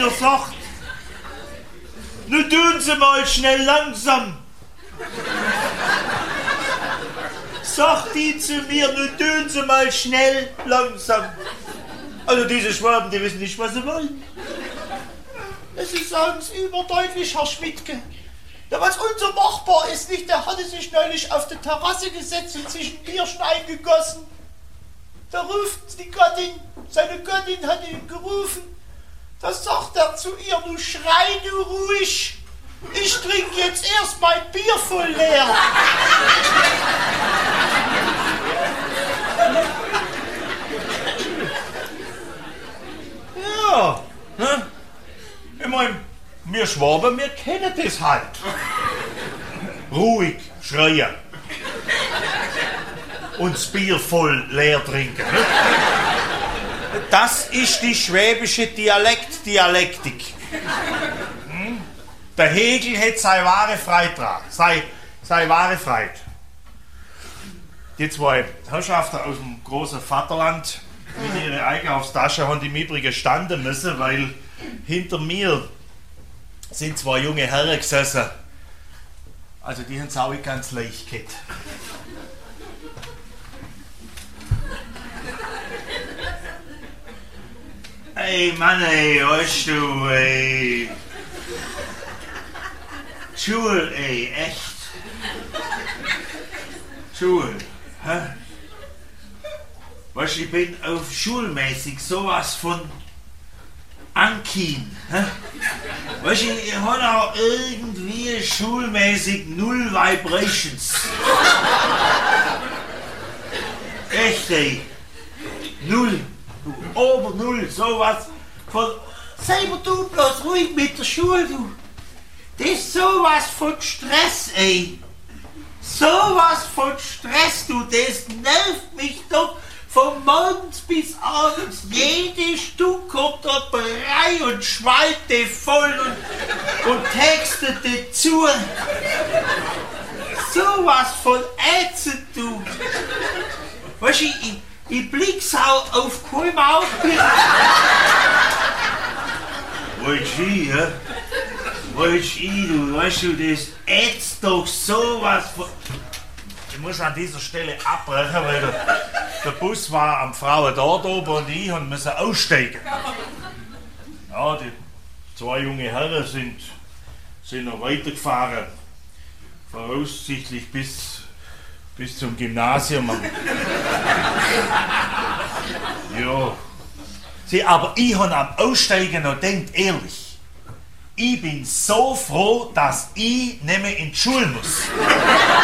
mir sagt, nun tun Sie mal schnell langsam. Sagt die zu mir, nun tun Sie mal schnell langsam. Also diese Schwaben, die wissen nicht, was sie wollen. Sie sagen es überdeutlich, Herr Schmidtke. Ja, was unser Nachbar ist nicht, der hatte sich neulich auf die Terrasse gesetzt und sich ein Bierchen eingegossen. Da ruft die Göttin, seine Göttin hat ihn gerufen. Da sagt er zu ihr, du schrei du ruhig. Ich trinke jetzt erst mein Bier voll leer. Ja, ne? Ich mein, wir Schwaben, wir kennen das halt. Ruhig schreien. Und das Bier voll leer trinken. Ne? Das ist die schwäbische Dialektik. Hm? Der Hegel hat seine wahre Freude dran. Seine wahre Freude. Die zwei Herrschaften aus dem großen Vaterland mit ihrer Einkaufstasche haben im Übrigen standen müssen, weil hinter mir sind zwei junge Herren gesessen. Also die haben es auch ganz leicht gehabt. Ey Mann, ey, weißt du, ey. Schule, ey, echt. Schule, hä? Weißt du, ich bin auf schulmäßig sowas von Ankin, hä? Weißt du, ich habe auch irgendwie schulmäßig null Vibrations. Echt, ey. Null. Ober null, sowas von. Sei mir du bloß ruhig mit der Schule, du. Das ist sowas von Stress, ey. Sowas von Stress, du. Das nervt mich doch von morgens bis abends. Jede Stunde kommt da Brei und Schwalte voll und Texte dazu. Sowas von ätzend, du. Weißt du, ich blick's auch auf keinem Auge. Wollt's ich, ja? Wollt's ich, du, weißt du, das ätzt doch sowas von. Ich muss an dieser Stelle abbrechen, weil der Bus war am Frauendort oben und ich musste aussteigen. Ja, die zwei junge Herren sind noch weitergefahren. Voraussichtlich bis zum Gymnasium. Ja. Sie, aber ich habe am Aussteigen noch gedacht, ehrlich, ich bin so froh, dass ich nicht mehr in die Schule muss.